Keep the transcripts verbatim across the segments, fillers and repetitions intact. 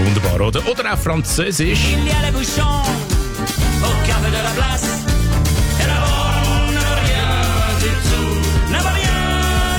Wunderbar, oder? Oder auch Französisch. Il y a les bouchons au café de la place. Et là-bas, ne va rien du tout, ne va rien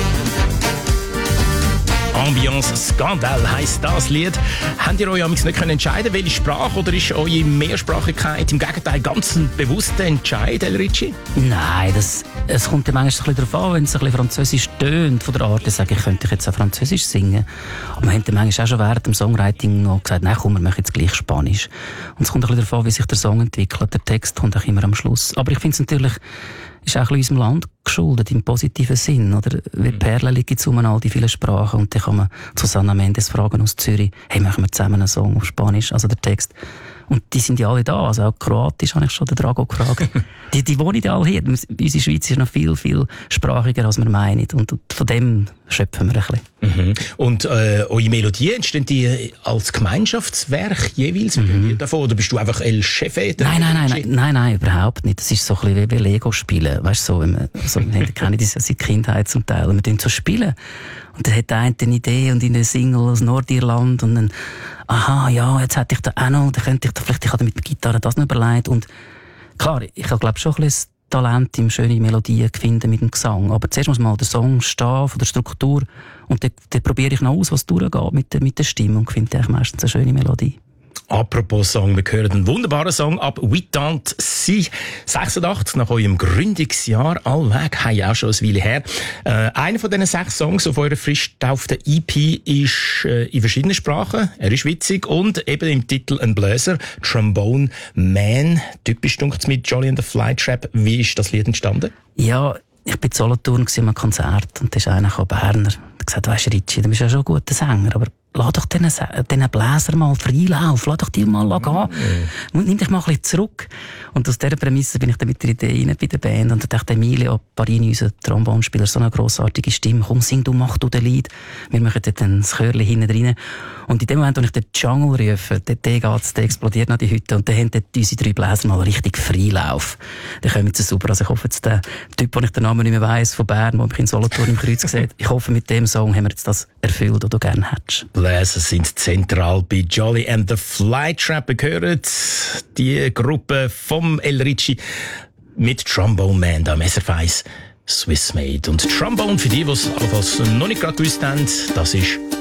du tout. Ambiance Skandal heisst das Lied. Habt ihr euch amigs nicht können entscheiden, welche Sprache, oder ist eure Mehrsprachigkeit im Gegenteil ganz ein bewusster Entscheid, El Ricci? Nein, das, es kommt ja manchmal ein bisschen darauf an, wenn es ein bisschen französisch tönt, von der Art, sage ich, könnte ich jetzt auch französisch singen. Aber wir haben dann manchmal auch schon während dem Songwriting noch gesagt, nein, komm, wir machen jetzt gleich Spanisch. Und es kommt ein bisschen darauf an, wie sich der Song entwickelt. Der Text kommt auch immer am Schluss. Aber ich finde es natürlich, ist auch ein bisschen unserem Land geschuldet, im positiven Sinn, oder? Wie Perlen liegen zu all die vielen Sprachen, und dann kann man Susana Mendes fragen aus Zürich, hey, machen wir zusammen einen Song auf Spanisch, also der Text. Und die sind ja alle da, also auch Kroatisch habe ich schon den Drago gefragt. die, die wohnen ja alle hier. Unsere Schweiz ist noch viel, viel sprachiger, als wir meinen. Und, und von dem schöpfen wir ein bisschen. Mhm. Und äh, eure Melodien, entstehen die als Gemeinschaftswerk jeweils? Mhm. Davon, oder bist du einfach El Chefe? Nein, nein, nein, nein, nein, nein, überhaupt nicht. Das ist so ein bisschen wie Lego spielen. Weißt du, so, wenn man, so, wir kennen das ja seit Kindheit zum Teil. Und wir tun so spielen. Und dann hat der eine eine Idee und in der Single aus Nordirland und dann, aha, ja, jetzt hätte ich da auch noch, dann könnte ich da vielleicht, ich habe mit der Gitarre das noch überlegt. Und klar, ich habe, glaube ich, schon ein bisschen das Talent, im schöne Melodien zu finden mit dem Gesang. Aber zuerst muss mal der Song stehen, von der Struktur. Und dann, dann probiere ich noch aus, was durchgeht mit der, mit der Stimme, und finde eigentlich meistens eine schöne Melodie. Apropos Song, wir hören einen wunderbaren Song ab «Huit-Tant Si». sechsundachtzig, nach eurem Gründungsjahr, allweg, hey, auch schon eine Weile her. Äh, einer von diesen sechs Songs auf eurer frisch getauften E P ist äh, in verschiedenen Sprachen. Er ist witzig und eben im Titel ein Bläser, «Trombone Man». Typisch dunkel's mit «Jolly and the Flytrap». Wie ist das Lied entstanden? Ja, ich war in Solothurn an einem Konzert, und da ist einer gekommen, Berner, der hat gesagt, weisst du, Ricci, du bist ja schon ein guter Sänger, aber lass doch diesen, diesen Bläser mal Freilauf, lass doch die mal gehen. Mm. Nimm dich mal ein bisschen zurück. Und aus dieser Prämisse bin ich dann mit der Idee rein bei der Band. Und da dachte Emilio Parini, unser Trombonspieler, so eine grossartige Stimme. Komm, sing du, mach du den Lied. Wir machen dann das Chörchen hinten rein. Und in dem Moment, als ich den Jungle rufe, der geht's, der explodiert noch die Hütte. Und dann haben unsere drei Bläser mal richtig Freilauf. Dann kommen sie super. Also ich hoffe jetzt, der Typ, den ich den Namen nicht mehr weiss, von Bern, der mich in Solothurn im Kreuz sieht, ich hoffe, mit dem Song haben wir jetzt das erfüllt, was du gerne hättest. Bläser sind zentral bei Jolly and the Flytrap. Wir hören die Gruppe vom El Ricci mit Trombone Man, da am S R F eins Swiss Made. Und Trombone, für die, die es noch nicht gerade gewusst haben, das ist